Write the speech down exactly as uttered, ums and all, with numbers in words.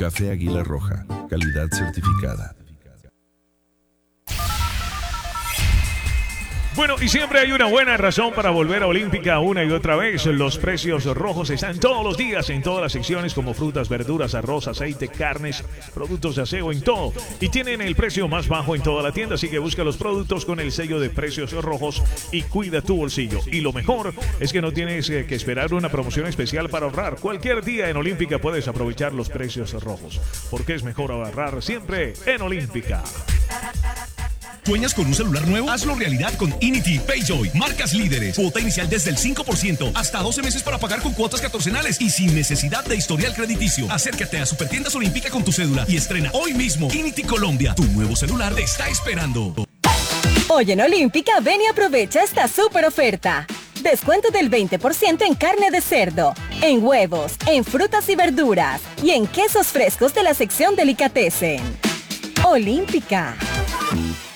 Café Águila Roja, calidad certificada. Bueno, y siempre hay una buena razón para volver a Olímpica una y otra vez. Los precios rojos están todos los días en todas las secciones como frutas, verduras, arroz, aceite, carnes, productos de aseo, en todo. Y tienen el precio más bajo en toda la tienda, así que busca los productos con el sello de precios rojos y cuida tu bolsillo. Y lo mejor es que no tienes que esperar una promoción especial para ahorrar. Cualquier día en Olímpica puedes aprovechar los precios rojos, porque es mejor ahorrar siempre en Olímpica. ¿Sueñas con un celular nuevo? Hazlo realidad con Inity Payjoy. Marcas líderes. Cuota inicial desde el cinco por ciento. Hasta doce meses para pagar con cuotas catorcenales y sin necesidad de historial crediticio. Acércate a Supertiendas Olímpica con tu cédula y estrena hoy mismo Inity Colombia. Tu nuevo celular te está esperando. Hoy en Olímpica, ven y aprovecha esta súper oferta. Descuento del veinte por ciento en carne de cerdo, en huevos, en frutas y verduras y en quesos frescos de la sección Delicatessen. Olímpica.